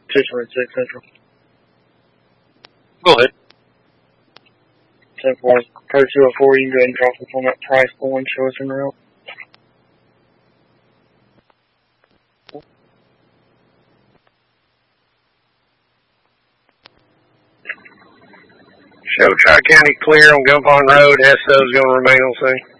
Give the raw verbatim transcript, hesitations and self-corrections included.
two twenty-six Central. Go ahead. ten four, code two oh four, you can go ahead and drop us on that price board and show us in route. Show Tri-County clear on Gun Pond Road. S O is going to remain on scene.